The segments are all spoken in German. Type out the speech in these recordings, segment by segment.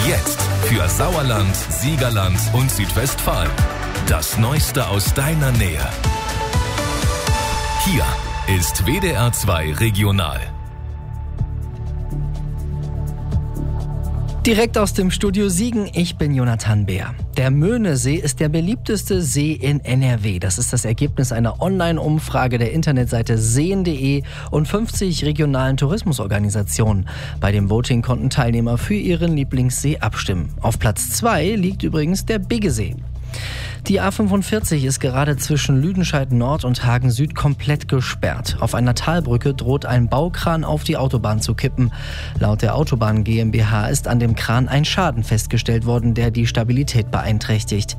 Jetzt für Sauerland, Siegerland und Südwestfalen. Das Neueste aus deiner Nähe. Hier ist WDR 2 Regional. Direkt aus dem Studio Siegen, ich bin Jonathan Beer. Der Möhnesee ist der beliebteste See in NRW. Das ist das Ergebnis einer Online-Umfrage der Internetseite seen.de und 50 regionalen Tourismusorganisationen. Bei dem Voting konnten Teilnehmer für ihren Lieblingssee abstimmen. Auf Platz 2 liegt übrigens der Biggesee. Die A45 ist gerade zwischen Lüdenscheid Nord und Hagen Süd komplett gesperrt. Auf einer Talbrücke droht ein Baukran auf die Autobahn zu kippen. Laut der Autobahn GmbH ist an dem Kran ein Schaden festgestellt worden, der die Stabilität beeinträchtigt.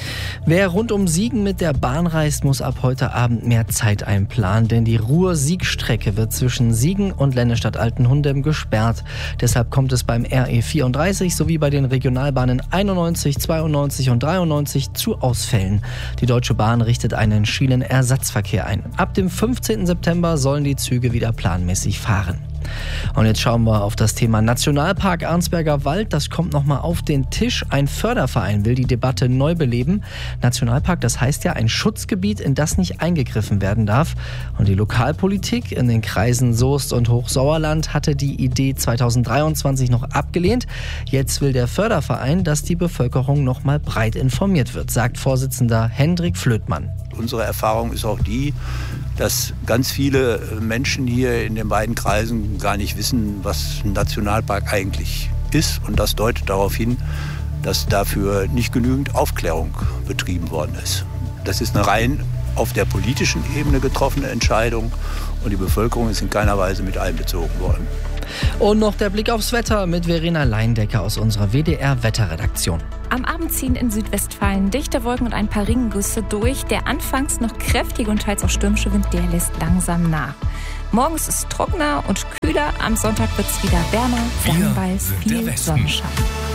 Wer rund um Siegen mit der Bahn reist, muss ab heute Abend mehr Zeit einplanen, denn die Ruhr-Sieg-Strecke wird zwischen Siegen und Lennestadt-Altenhundem gesperrt. Deshalb kommt es beim RE34 sowie bei den Regionalbahnen 91, 92 und 93 zu Ausfällen. Die Deutsche Bahn richtet einen Schienenersatzverkehr ein. Ab dem 15. September sollen die Züge wieder planmäßig fahren. Und jetzt schauen wir auf das Thema Nationalpark Arnsberger Wald. Das kommt nochmal auf den Tisch. Ein Förderverein will die Debatte neu beleben. Nationalpark, das heißt ja ein Schutzgebiet, in das nicht eingegriffen werden darf. Und die Lokalpolitik in den Kreisen Soest und Hochsauerland hatte die Idee 2023 noch abgelehnt. Jetzt will der Förderverein, dass die Bevölkerung nochmal breit informiert wird, sagt Vorsitzender Hendrik Flötmann. Unsere Erfahrung ist auch die, dass ganz viele Menschen hier in den beiden Kreisen gar nicht wissen, was ein Nationalpark eigentlich ist. Und das deutet darauf hin, dass dafür nicht genügend Aufklärung betrieben worden ist. Das ist eine rein auf der politischen Ebene getroffene Entscheidung und die Bevölkerung ist in keiner Weise mit einbezogen worden. Und noch der Blick aufs Wetter mit Verena Leindecker aus unserer WDR-Wetterredaktion. Am Abend ziehen in Südwestfalen dichte Wolken und ein paar Regengüsse durch. Der anfangs noch kräftige und teils auch stürmische Wind, der lässt langsam nach. Morgens ist es trockener und kühler. Am Sonntag wird es wieder wärmer, dann bei viel Sonnenschein.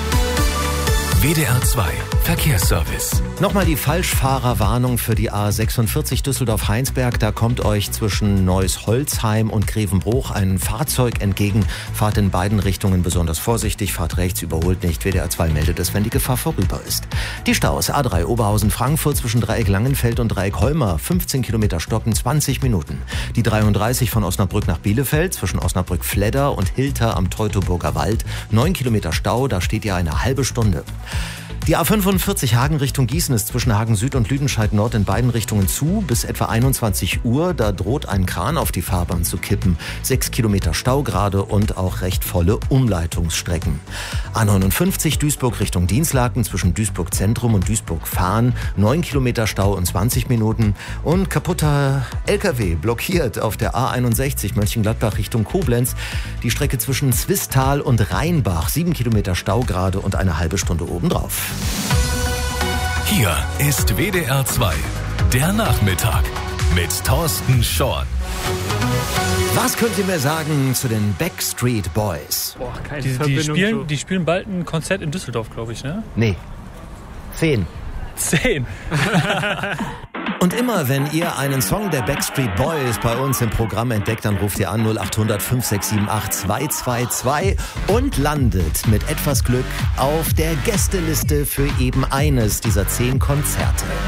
WDR 2 Verkehrsservice. Nochmal die Falschfahrerwarnung für die A46 Düsseldorf-Heinsberg. Da kommt euch zwischen Neuss-Holzheim und Grevenbruch ein Fahrzeug entgegen. Fahrt in beiden Richtungen besonders vorsichtig. Fahrt rechts, überholt nicht. WDR 2 meldet es, wenn die Gefahr vorüber ist. Die Staus A3 Oberhausen-Frankfurt zwischen Dreieck Langenfeld und Dreieck Holmer. 15 Kilometer stocken, 20 Minuten. Die 33 von Osnabrück nach Bielefeld zwischen Osnabrück-Fledder und Hilter am Teutoburger Wald. 9 Kilometer Stau, da steht ihr eine halbe Stunde. Die A45 Hagen Richtung Gießen ist zwischen Hagen Süd und Lüdenscheid Nord in beiden Richtungen zu. Bis etwa 21 Uhr, da droht ein Kran auf die Fahrbahn zu kippen. 6 Kilometer Stau gerade und auch recht volle Umleitungsstrecken. A59 Duisburg Richtung Dinslaken zwischen Duisburg Zentrum und Duisburg Fahn. 9 Kilometer Stau und 20 Minuten. Und kaputter LKW blockiert auf der A61 Mönchengladbach Richtung Koblenz. Die Strecke zwischen Zwistal und Rheinbach. 7 Kilometer Stau gerade und eine halbe Stunde obendrauf. Hier ist WDR 2, der Nachmittag mit Thorsten Schorn. Was könnt ihr mir sagen zu den Backstreet Boys? Boah, keine Die spielen bald ein Konzert in Düsseldorf, glaube ich, ne? Nee. 10. Und immer, wenn ihr einen Song der Backstreet Boys bei uns im Programm entdeckt, dann ruft ihr an 0800 5678 222 und landet mit etwas Glück auf der Gästeliste für eben eines dieser 10 Konzerte.